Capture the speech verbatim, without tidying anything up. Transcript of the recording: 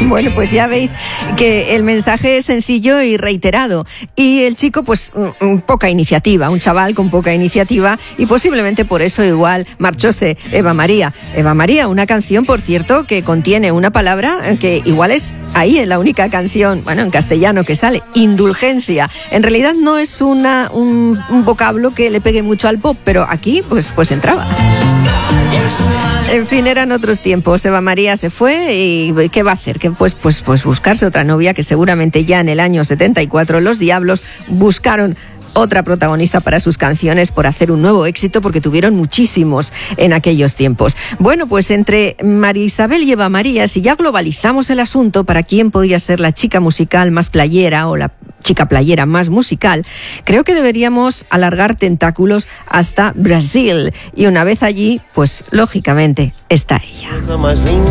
Bueno, pues ya veis que el mensaje es sencillo y reiterado. Y el chico, pues, poca iniciativa, un chaval con poca iniciativa, y posiblemente por eso igual marchóse Eva María. Eva María, una canción, por cierto, que contiene una palabra que igual es ahí en la única canción, bueno, en castellano que sale, indulgencia. En realidad no es una, un, un vocablo que le pegue mucho al pop, pero aquí, pues, pues entraba. En fin, eran otros tiempos. Eva María se fue y ¿qué va a hacer? Que pues, pues, pues buscarse otra novia, que seguramente ya en el año setenta y cuatro los Diablos buscaron otra protagonista para sus canciones por hacer un nuevo éxito, porque tuvieron muchísimos en aquellos tiempos. Bueno, pues entre María Isabel y Eva María, si ya globalizamos el asunto para quién podía ser la chica musical más playera o la chica playera más musical, creo que deberíamos alargar tentáculos hasta Brasil. Y una vez allí, pues lógicamente está ella.